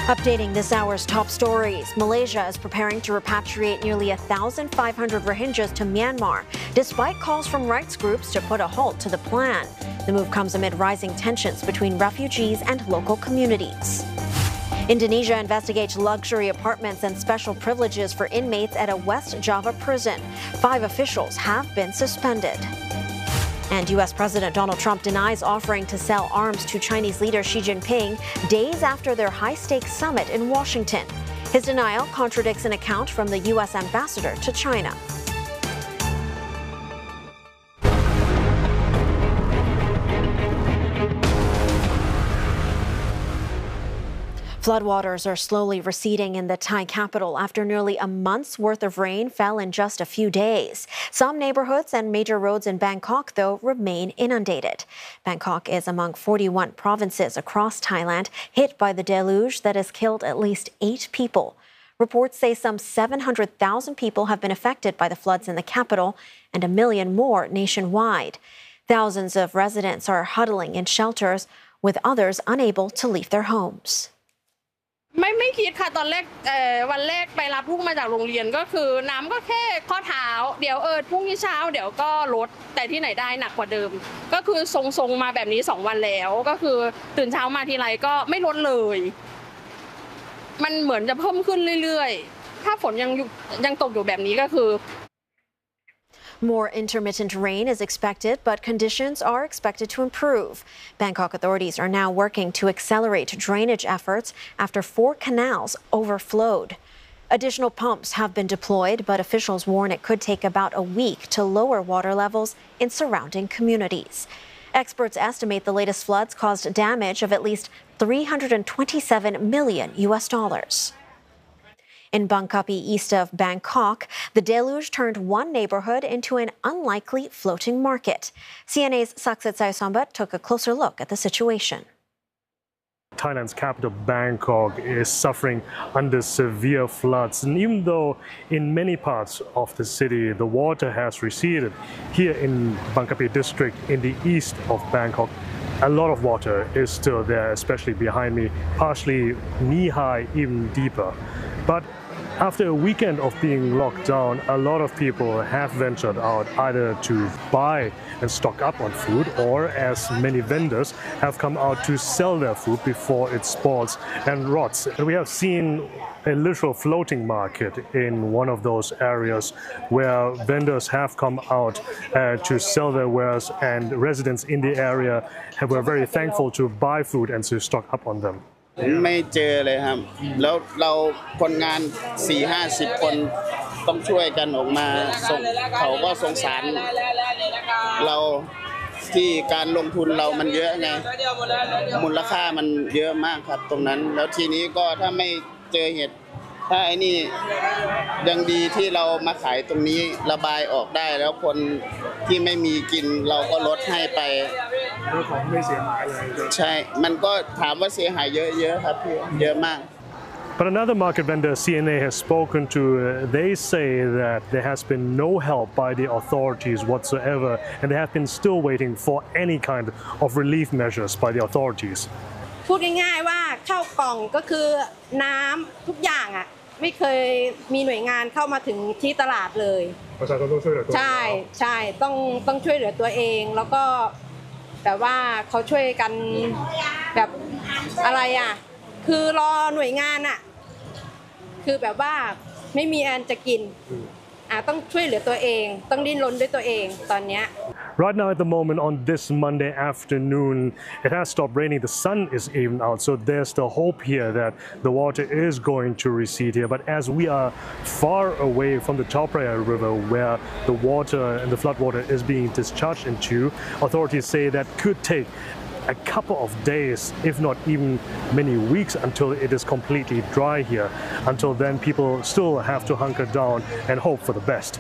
Updating this hour's top stories, Malaysia is preparing to repatriate nearly 1,500 Rohingyas to Myanmar, despite calls from rights groups to put a halt to the plan. The move comes amid rising tensions between refugees and local communities. Indonesia investigates luxury apartments and special privileges for inmates at a West Java prison. 5 officials have been suspended. And U.S. President Donald Trump denies offering to sell arms to Chinese leader Xi Jinping days after their high-stakes summit in Washington. His denial contradicts an account from the U.S. ambassador to China. Floodwaters are slowly receding in the Thai capital after nearly a month's worth of rain fell in just a few days. Some neighborhoods and major roads in Bangkok, though, remain inundated. Bangkok is among 41 provinces across Thailand hit by the deluge that has killed at least 8 people. Reports say some 700,000 people have been affected by the floods in the capital and 1 million more nationwide. Thousands of residents are huddling in shelters, with others unable to leave their homes. ไม่คิดค่ะตอนแรกวันแรกไปรับลูกมาจากโรงเรียนก็คือน้ำก็แค่ข้อเท้าเดี๋ยวพรุ่งนี้เช้าเดี๋ยวก็ลดแต่ที่ไหนได้หนักกว่าเดิมก็คือทรงๆมาแบบนี้2วันแล้วก็คือตื่นเช้ามาทีไรก็ไม่ลดเลยมันเหมือนจะเพิ่มขึ้นเรื่อยๆถ้าฝนยังตกอยู่แบบนี้ก็คือ More intermittent rain is expected, but conditions are expected to improve. Bangkok authorities are now working to accelerate drainage efforts after 4 canals overflowed. Additional pumps have been deployed, but officials warn it could take about a week to lower water levels in surrounding communities. Experts estimate the latest floods caused damage of at least $327 million. In Bang Kapi, east of Bangkok, the deluge turned one neighborhood into an unlikely floating market. CNA's Saksit Sayasombat took a closer look at the situation. Thailand's capital, Bangkok, is suffering under severe floods. And even though in many parts of the city the water has receded, here in Bang Kapi district in the east of Bangkok, a lot of water is still there, especially behind me, partially knee-high, even deeper. But after a weekend of being locked down, a lot of people have ventured out either to buy and stock up on food, or as many vendors have come out to sell their food before it spoils and rots. And we have seen a literal floating market in one of those areas where vendors have come out to sell their wares, and residents in the area were very thankful to buy food and to stock up on them. ไม่เจอเลยครับแล้วเราคนงาน 4-50 คนต้องช่วยกันออกมาส่งเขาก็สงสารเราที่การลงทุนเรามันเยอะไงมูลค่ามันเยอะมากครับตรงนั้นแล้วทีนี้ก็ถ้าไม่เจอเหตุถ้าไอ้นี่ยังดีที่เรามาขายตรงนี้ระบายออกได้แล้วคนที่ไม่มีกินเราก็ลดให้ไปของไม่เสียหายเลยใช่มันก็ถามว่าเสียหายเยอะๆครับพี่เยอะมาก But another market vendor CNA has spoken to, they say that there has been no help by the authorities whatsoever, and they have been still waiting for any kind of relief measures by the authorities. พูดง่ายๆว่าข้าวกล่องก็คือน้ำทุกอย่างอ่ะไม่เคยมีหน่วยงานเข้ามาถึงที่ตลาดเลยประชาชนต้องช่วยเหลือตัวเองใช่ต้องช่วยเหลือตัวเองแล้วก็แบบว่าเขาช่วยกันแบบอะไรอ่ะคือรอหน่วยงานอ่ะคือแบบว่าไม่มีอันจะกินต้องช่วยเหลือตัวเองต้องดิ้นรนด้วยตัวเองตอนเนี้ย Right now at the moment on this Monday afternoon, it has stopped raining. The sun is even out, so there's the hope here that the water is going to recede here. But as we are far away from the Chao Phraya River, where the water and the flood water is being discharged into, authorities say that could take a couple of days, if not even many weeks, until it is completely dry here. Until then, people still have to hunker down and hope for the best.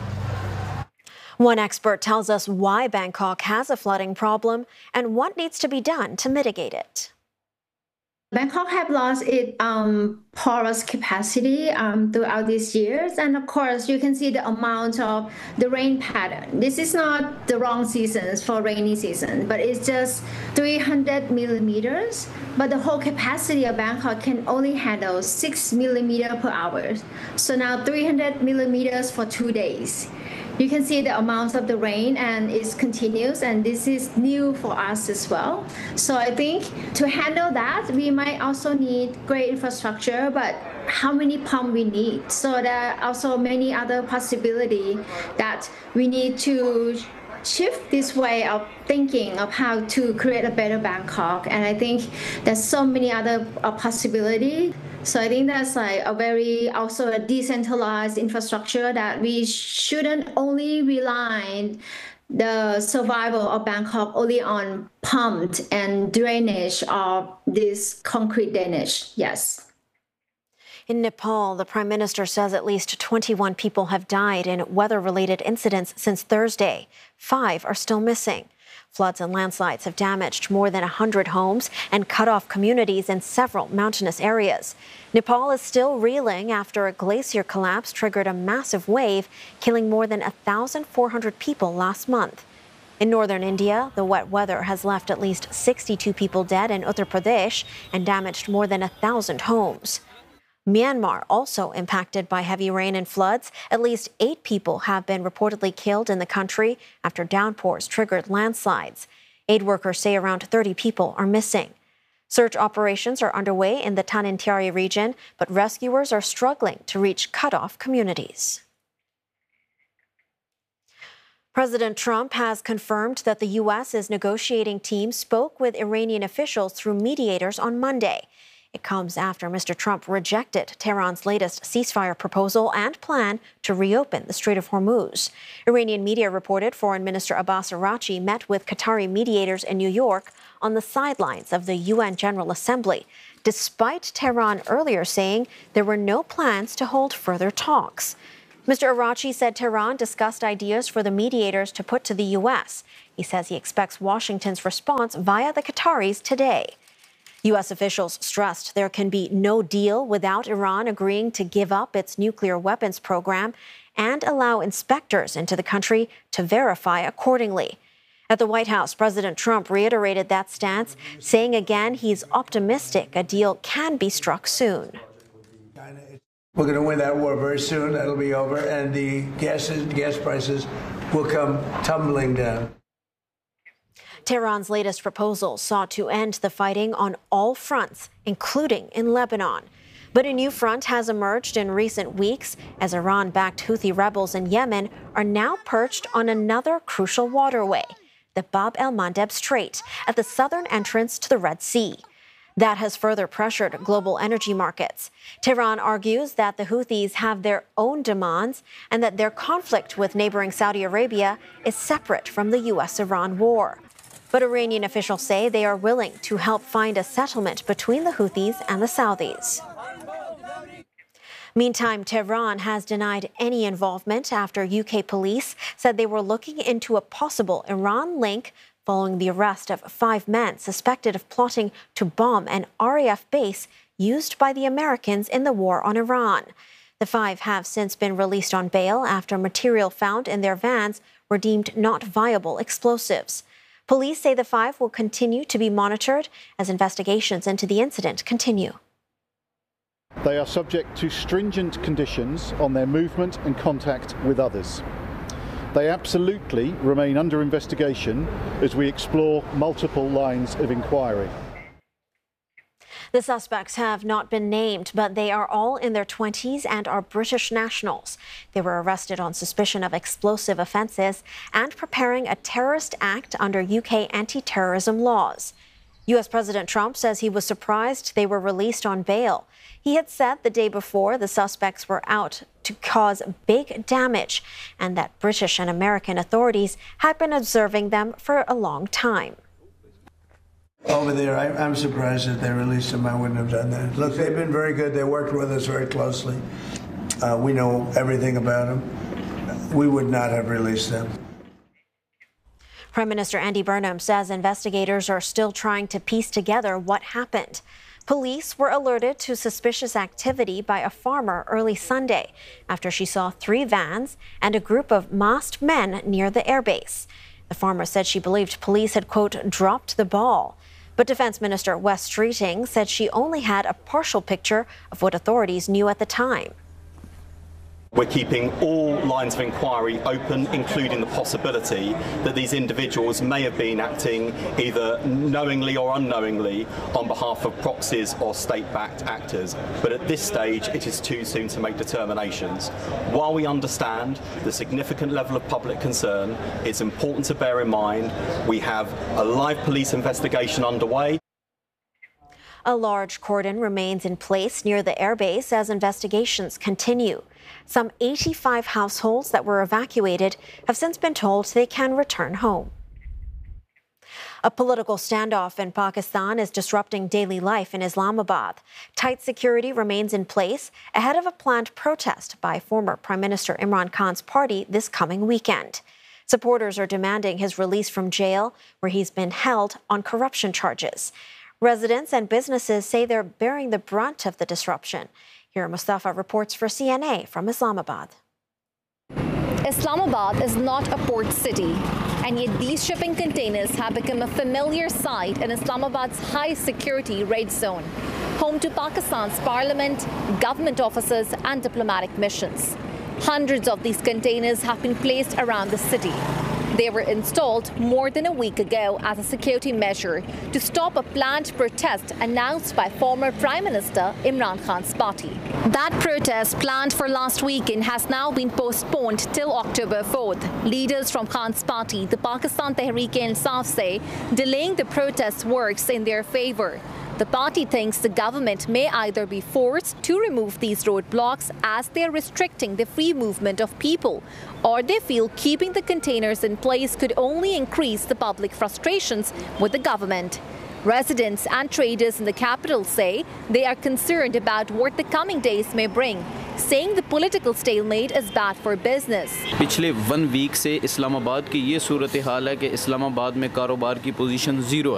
One expert tells us why Bangkok has a flooding problem and what needs to be done to mitigate it. Bangkok have lost its porous capacity throughout these years. And of course, you can see the amount of the rain pattern. This is not the wrong seasons for rainy season, but it's just 300 millimeters. But the whole capacity of Bangkok can only handle 6 millimeters per hour. So now 300 millimeters for 2 days. You can see the amount of the rain and it continues, and this is new for us as well. So I think to handle that, we might also need great infrastructure, but how many pumps we need? So there are also many other possibilities that we need to shift this way of thinking of how to create a better Bangkok. And I think there's so many other possibilities. So I think that's like also a decentralized infrastructure that we shouldn't only rely the survival of Bangkok only on pumped and drainage of this concrete drainage. Yes. In Nepal, the Prime Minister says at least 21 people have died in weather-related incidents since Thursday. 5 are still missing. Floods and landslides have damaged more than 100 homes and cut off communities in several mountainous areas. Nepal is still reeling after a glacier collapse triggered a massive wave, killing more than 1,400 people last month. In northern India, the wet weather has left at least 62 people dead in Uttar Pradesh and damaged more than 1,000 homes. Myanmar also impacted by heavy rain and floods. At least 8 people have been reportedly killed in the country after downpours triggered landslides. Aid workers say around 30 people are missing. Search operations are underway in the Tanintharyi region, but rescuers are struggling to reach cut-off communities. President Trump has confirmed that the U.S.'s negotiating team spoke with Iranian officials through mediators on Monday. It comes after Mr. Trump rejected Tehran's latest ceasefire proposal and plan to reopen the Strait of Hormuz. Iranian media reported Foreign Minister Abbas Araghchi met with Qatari mediators in New York on the sidelines of the UN General Assembly, despite Tehran earlier saying there were no plans to hold further talks. Mr. Araghchi said Tehran discussed ideas for the mediators to put to the U.S. He says he expects Washington's response via the Qataris today. U.S. officials stressed there can be no deal without Iran agreeing to give up its nuclear weapons program and allow inspectors into the country to verify accordingly. At the White House, President Trump reiterated that stance, saying again he's optimistic a deal can be struck soon. We're going to win that war very soon. That'll be over, and the gas prices will come tumbling down. Tehran's latest proposal sought to end the fighting on all fronts, including in Lebanon. But a new front has emerged in recent weeks as Iran-backed Houthi rebels in Yemen are now perched on another crucial waterway, the Bab el-Mandeb Strait, at the southern entrance to the Red Sea. That has further pressured global energy markets. Tehran argues that the Houthis have their own demands and that their conflict with neighboring Saudi Arabia is separate from the U.S.-Iran war. But Iranian officials say they are willing to help find a settlement between the Houthis and the Saudis. Meantime, Tehran has denied any involvement after UK police said they were looking into a possible Iran link following the arrest of 5 men suspected of plotting to bomb an RAF base used by the Americans in the war on Iran. The 5 have since been released on bail after material found in their vans were deemed not viable explosives. Police say the 5 will continue to be monitored as investigations into the incident continue. They are subject to stringent conditions on their movement and contact with others. They absolutely remain under investigation as we explore multiple lines of inquiry. The suspects have not been named, but they are all in their 20s and are British nationals. They were arrested on suspicion of explosive offences and preparing a terrorist act under UK anti-terrorism laws. U.S. President Trump says he was surprised they were released on bail. He had said the day before the suspects were out to cause big damage and that British and American authorities had been observing them for a long time. Over there, I'm surprised that they released them. I wouldn't have done that. Look, they've been very good. They worked with us very closely. We know everything about them. We would not have released them. Prime Minister Andy Burnham says investigators are still trying to piece together what happened. Police were alerted to suspicious activity by a farmer early Sunday after she saw 3 vans and a group of masked men near the airbase. The farmer said she believed police had, quote, dropped the ball. But Defense Minister Wes Streeting said she only had a partial picture of what authorities knew at the time. We're keeping all lines of inquiry open, including the possibility that these individuals may have been acting either knowingly or unknowingly on behalf of proxies or state-backed actors. But at this stage, it is too soon to make determinations. While we understand the significant level of public concern, it's important to bear in mind we have a live police investigation underway. A large cordon remains in place near the airbase as investigations continue. Some 85 households that were evacuated have since been told they can return home. A political standoff in Pakistan is disrupting daily life in Islamabad. Tight security remains in place ahead of a planned protest by former Prime Minister Imran Khan's party this coming weekend. Supporters are demanding his release from jail, where he's been held on corruption charges. Residents and businesses say they're bearing the brunt of the disruption. Here, Mustafa reports for CNA from Islamabad. Islamabad is not a port city, and yet these shipping containers have become a familiar sight in Islamabad's high-security red zone, home to Pakistan's parliament, government offices and diplomatic missions. Hundreds of these containers have been placed around the city. They were installed more than a week ago as a security measure to stop a planned protest announced by former Prime Minister Imran Khan's party. That protest, planned for last weekend, has now been postponed till October 4th. Leaders from Khan's party, the Pakistan Tehreek-e-Insaf, say delaying the protest works in their favor. The party thinks the government may either be forced to remove these roadblocks as they are restricting the free movement of people, or they feel keeping the containers in place could only increase the public frustrations with the government. Residents and traders in the capital say they are concerned about what the coming days may bring, saying the political stalemate is bad for business. पिछले 1 week से इस्लामाबाद की ये सूरत हाल है कि इस्लामाबाद में कारोबार की position 0 है।